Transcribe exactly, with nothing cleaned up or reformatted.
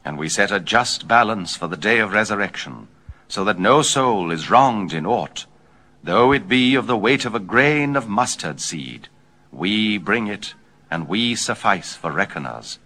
And we set a just balance for the day of resurrection, so that no soul is wronged in aught, though it be of the weight of a grain of mustard seed. We bring it, and we suffice for reckoners.